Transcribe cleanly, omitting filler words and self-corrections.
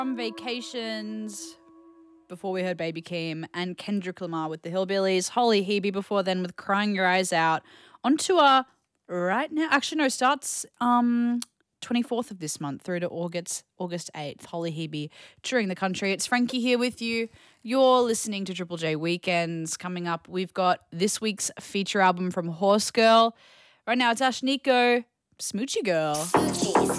From Vacations, before we heard Baby Keem, and Kendrick Lamar with the Hillbillies, Holly Hebe before then with Crying Your Eyes Out. On tour right now. Actually, no, starts 24th of this month through to August 8th. Holly Hebe touring the country. It's Frankie here with you. You're listening to Triple J Weekends. Coming up, we've got this week's feature album from Horse Girl. Right now, it's Ash Nico, Smoochie Girl. Smoochies.